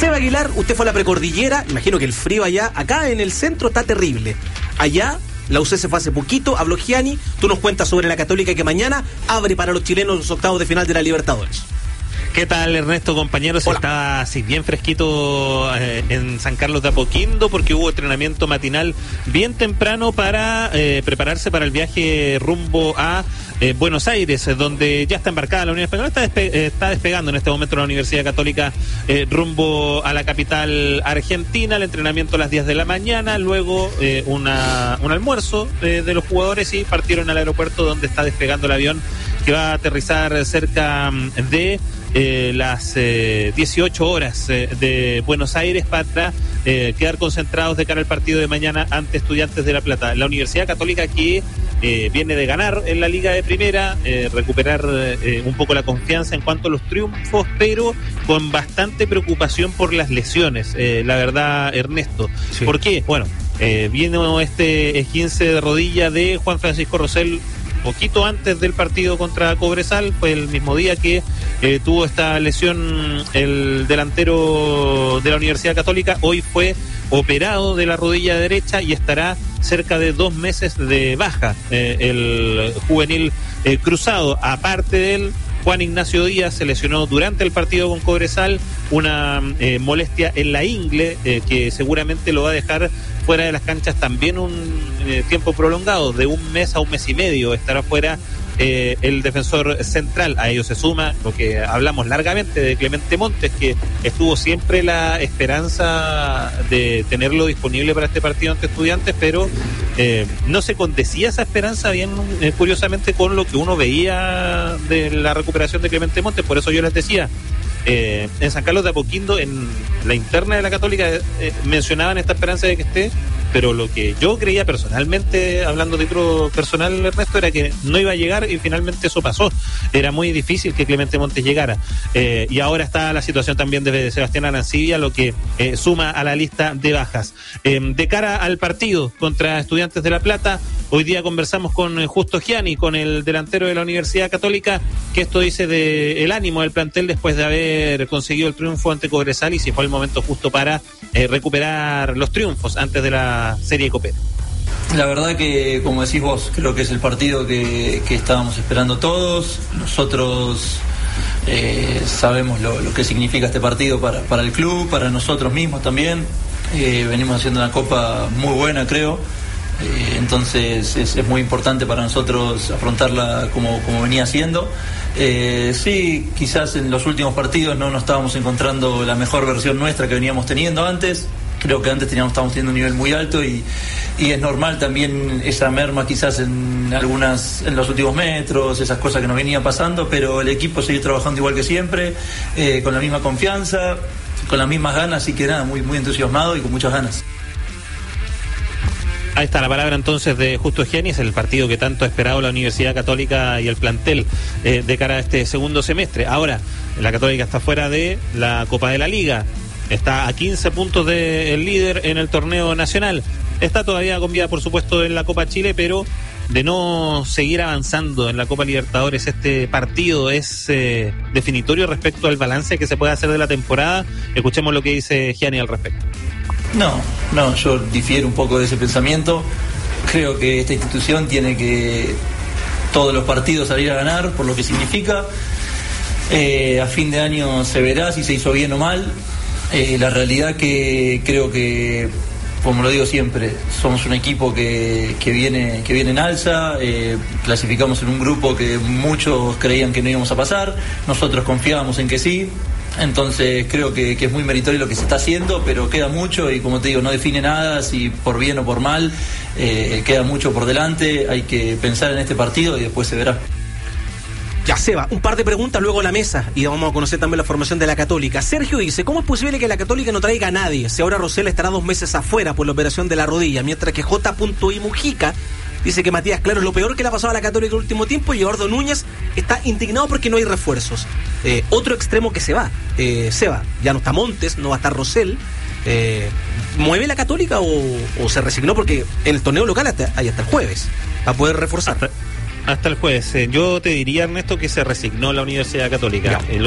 Seba Aguilar, usted fue a la precordillera, imagino que el frío allá, acá en el centro está terrible. Allá, la UC se fue hace poquito, habló Gianni, tú nos cuentas sobre la Católica que mañana abre para los chilenos los octavos de final de la Libertadores. ¿Qué tal, Ernesto, compañeros? Hola. Está así bien fresquito en San Carlos de Apoquindo porque hubo entrenamiento matinal bien temprano para prepararse para el viaje rumbo a Buenos Aires, donde ya está embarcada la Unión Española. Está despegando en este momento la Universidad Católica rumbo a la capital argentina. El entrenamiento a las 10 de la mañana, luego un almuerzo de los jugadores y partieron al aeropuerto donde está despegando el avión que va a aterrizar cerca de las 18 horas de Buenos Aires para quedar concentrados de cara al partido de mañana ante Estudiantes de La Plata. La Universidad Católica que viene de ganar en la Liga de Primera, recuperar un poco la confianza en cuanto a los triunfos, pero con bastante preocupación por las lesiones, la verdad, Ernesto. Sí. ¿Por qué? Bueno, vino este esguince de rodilla de Juan Francisco Rosell poquito antes del partido contra Cobresal, fue el mismo día que tuvo esta lesión el delantero de la Universidad Católica. Hoy fue operado de la rodilla derecha y estará cerca de 2 meses de baja el juvenil cruzado. Aparte de él, Juan Ignacio Díaz se lesionó durante el partido con Cobresal, una molestia en la ingle que seguramente lo va a dejar fuera de las canchas también un tiempo prolongado, de 1 mes a 1 mes y medio estará fuera el defensor central. A ello se suma lo que hablamos largamente de Clemente Montes, que estuvo siempre la esperanza de tenerlo disponible para este partido ante Estudiantes, pero no se condecía esa esperanza bien curiosamente con lo que uno veía de la recuperación de Clemente Montes. Por eso yo les decía, en San Carlos de Apoquindo, en la interna de la Católica, mencionaban esta esperanza de que esté, pero lo que yo creía personalmente, hablando de título personal, Ernesto, era que no iba a llegar y finalmente eso pasó. Era muy difícil que Clemente Montes llegara. Y ahora está la situación también de Sebastián Arancibia, lo que suma a la lista de bajas. De cara al partido contra Estudiantes de La Plata, hoy día conversamos con Justo Gianni, con el delantero de la Universidad Católica, que esto dice del ánimo del plantel después de haber conseguido el triunfo ante Cobresal y si fue el momento justo para recuperar los triunfos antes de la serie copera. La verdad que, como decís vos, creo que es el partido que estábamos esperando todos. Nosotros sabemos lo que significa este partido para el club, para nosotros mismos también. Venimos haciendo una copa muy buena, creo. Entonces es muy importante para nosotros afrontarla como venía siendo. Sí, quizás en los últimos partidos no nos estábamos encontrando la mejor versión nuestra que veníamos teniendo antes. Creo que antes estábamos teniendo un nivel muy alto y es normal también esa merma quizás en los últimos metros, esas cosas que nos venían pasando, pero el equipo sigue trabajando igual que siempre, con la misma confianza, con las mismas ganas, así que nada, muy, muy entusiasmado y con muchas ganas. Ahí está la palabra entonces de Justo Gianni, es el partido que tanto ha esperado la Universidad Católica y el plantel de cara a este segundo semestre. Ahora, la Católica está fuera de la Copa de la Liga, está a 15 puntos del líder en el torneo nacional, está todavía con vida por supuesto en la Copa Chile, pero de no seguir avanzando en la Copa Libertadores, este partido es definitorio respecto al balance que se puede hacer de la temporada. Escuchemos lo que dice Gianni al respecto. No, yo difiero un poco de ese pensamiento. Creo que esta institución tiene que todos los partidos salir a ganar por lo que significa. A fin de año se verá si se hizo bien o mal. La realidad que creo que, como lo digo siempre, somos un equipo que viene en alza. Clasificamos en un grupo que muchos creían que no íbamos a pasar. Nosotros confiábamos en que sí. Entonces creo que es muy meritorio lo que se está haciendo, pero queda mucho y como te digo, no define nada si por bien o por mal, queda mucho por delante, hay que pensar en este partido y después se verá. Ya, Seba, un par de preguntas luego a la mesa y vamos a conocer también la formación de la Católica. Sergio dice, ¿cómo es posible que la Católica no traiga a nadie si ahora Rosell estará 2 meses afuera por la operación de la rodilla, mientras que J.I. Mujica dice que Matías Claro es lo peor que le ha pasado a la Católica el último tiempo y Eduardo Núñez está indignado porque no hay refuerzos? Otro extremo que se va, Seba, ya no está Montes, no va a estar Rosell. ¿Mueve la Católica o se resignó porque en el torneo local hasta el jueves para poder reforzar? Hasta el jueves. Yo te diría, Ernesto, que se resignó la Universidad Católica.